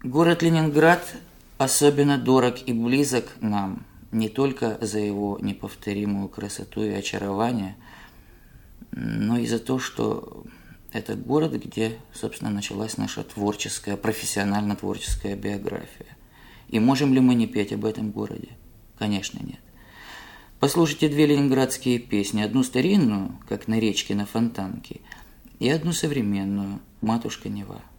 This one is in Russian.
Город Ленинград особенно дорог и близок нам не только за его неповторимую красоту и очарование, но и за то, что это город, где, собственно, началась наша творческая, профессионально-творческая биография. И можем ли мы не петь об этом городе? Конечно, нет. Послушайте две ленинградские песни. Одну старинную, как «На речке на Фонтанке», и одну современную «Матушка Нева».